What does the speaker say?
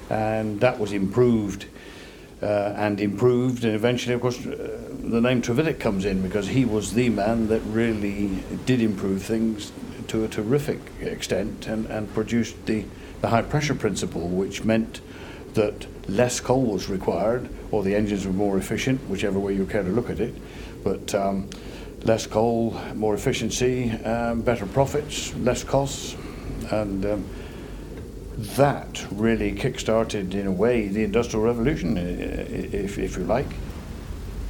and that was improved and eventually, of course, the name Trevithick comes in because he was the man that really did improve things to a terrific extent and produced the high pressure principle, which meant that less coal was required, or the engines were more efficient, whichever way you care to look at it. But less coal, more efficiency, better profits, less costs, and that really kick-started, in a way, the Industrial Revolution, if you like.